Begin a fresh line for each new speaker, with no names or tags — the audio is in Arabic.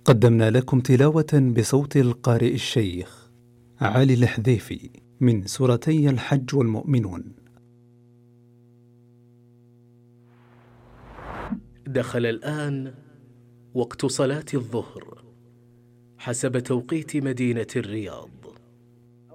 قدمنا لكم تلاوة بصوت القارئ الشيخ علي الحذيفي من سورتي الحج والمؤمنون.
دخل الآن وقت صلاة الظهر حسب توقيت مدينة الرياض.